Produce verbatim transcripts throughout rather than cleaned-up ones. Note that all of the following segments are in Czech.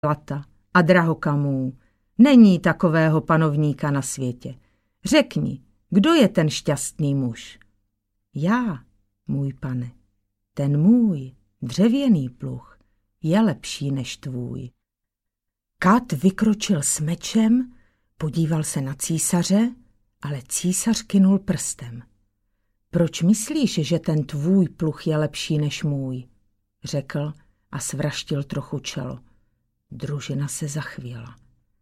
zlata a drahokamů. Není takového panovníka na světě. Řekni, kdo je ten šťastný muž? Já, můj pane, ten můj dřevěný pluh je lepší než tvůj. Kat vykročil s mečem, podíval se na císaře, ale císař kynul prstem. Proč myslíš, že ten tvůj pluh je lepší než můj? Řekl a svraštil trochu čelo. Družina se zachvěla.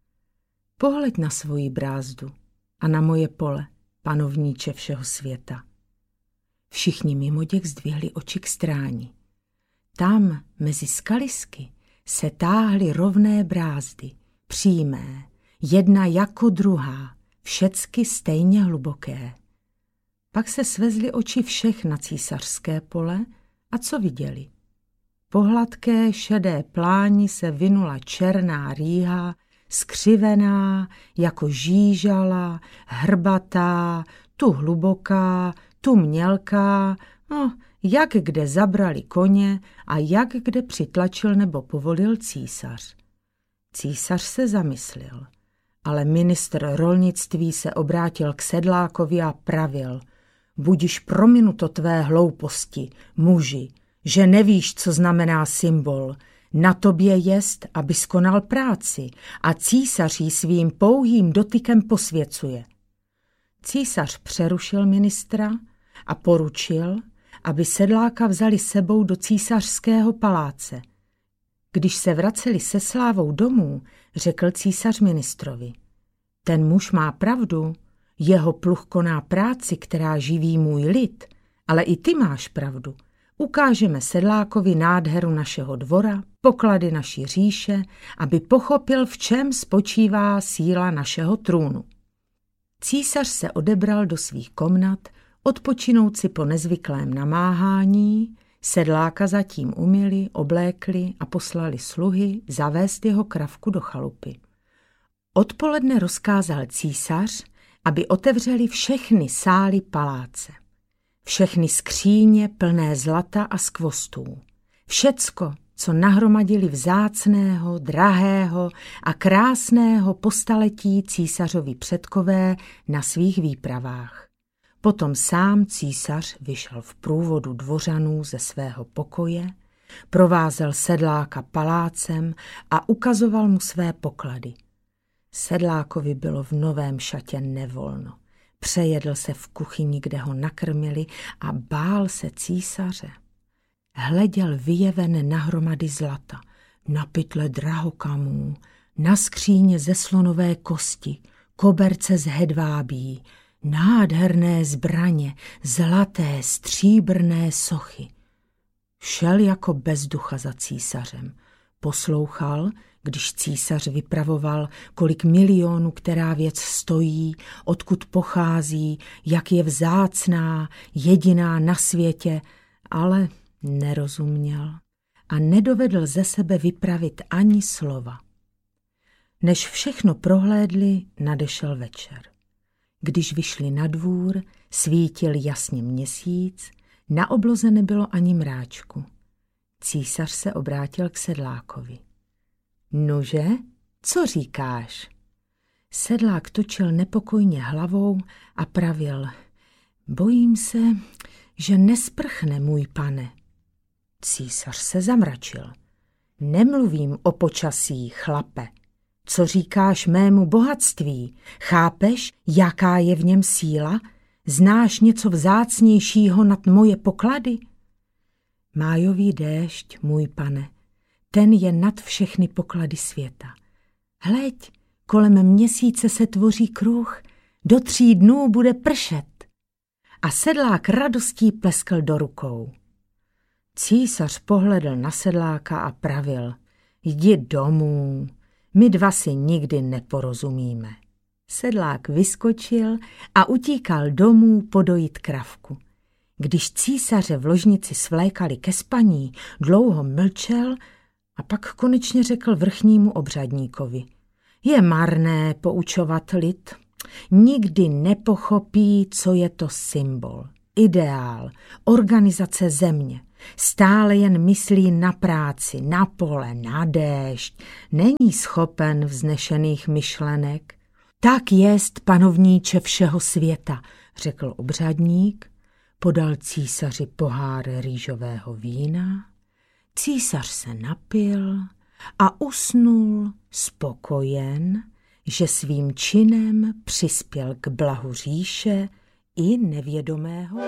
Pohleď na svoji brázdu a na moje pole, panovníče všeho světa. Všichni mimoděk zdvihli oči k stráni. Tam, mezi skalisky, se táhly rovné brázdy, přímé, jedna jako druhá, všecky stejně hluboké. Pak se svezly oči všech na císařské pole a co viděli? Po hladké šedé pláni se vinula černá rýha, skřivená, jako žížala, hrbatá, tu hluboká, tu mělká, no, jak kde zabrali koně a jak kde přitlačil nebo povolil císař. Císař se zamyslel, ale ministr rolnictví se obrátil k sedlákovi a pravil: budiš prominuto tvé hlouposti, muži, že nevíš, co znamená symbol. Na tobě jest, abys konal práci a císař ji svým pouhým dotykem posvěcuje. Císař přerušil ministra a poručil, aby sedláka vzali sebou do císařského paláce. Když se vraceli se slávou domů, řekl císař ministrovi: ten muž má pravdu, jeho pluh koná práci, která živí můj lid, ale i ty máš pravdu. Ukážeme sedlákovi nádheru našeho dvora, poklady naší říše, aby pochopil, v čem spočívá síla našeho trůnu. Císař se odebral do svých komnat, odpočinout si po nezvyklém namáhání, sedláka zatím umyli, oblékli a poslali sluhy zavést jeho kravku do chalupy. Odpoledne rozkázal císař, aby otevřeli všechny sály paláce. Všechny skříně plné zlata a skvostů. Všecko, co nahromadili vzácného, drahého a krásného po staletí císařovi předkové na svých výpravách. Potom sám císař vyšel v průvodu dvořanů ze svého pokoje, provázel sedláka palácem a ukazoval mu své poklady. Sedlákovi bylo v novém šatě nevolno. Přejedl se v kuchyni, kde ho nakrmili, a bál se císaře. Hleděl vyjeven na hromady zlata, na pytle drahokamů, na skříně ze slonové kosti, koberce z hedvábí, nádherné zbraně, zlaté, stříbrné sochy. Šel jako bezducha za císařem. Poslouchal, když císař vypravoval, kolik milionů která věc stojí, odkud pochází, jak je vzácná, jediná na světě, ale nerozuměl a nedovedl ze sebe vypravit ani slova. Než všechno prohlédli, nadešel večer. Když vyšli na dvůr, svítil jasně měsíc, na obloze nebylo ani mráčku. Císař se obrátil k sedlákovi. Nože, co říkáš? Sedlák točil nepokojně hlavou a pravil: bojím se, že nesprchne, můj pane. Císař se zamračil. Nemluvím o počasí, chlape. Co říkáš mému bohatství? Chápeš, jaká je v něm síla? Znáš něco vzácnějšího nad moje poklady? Májový déšť, můj pane, ten je nad všechny poklady světa. Hleď, kolem měsíce se tvoří kruh, do tří dnů bude pršet. A sedlák radostí pleskl do rukou. Císař pohledl na sedláka a pravil: jdi domů, my dva si nikdy neporozumíme. Sedlák vyskočil a utíkal domů podojit kravku. Když císaře v ložnici svlékali ke spaní, dlouho mlčel a pak konečně řekl vrchnímu obřadníkovi: je marné poučovat lid, nikdy nepochopí, co je to symbol, ideál, organizace země. Stále jen myslí na práci, na pole, na déšť, není schopen vznešených myšlenek. Tak jest, panovníče všeho světa, řekl obřadník, podal císaři pohár rýžového vína, císař se napil a usnul spokojen, že svým činem přispěl k blahu říše i nevědomého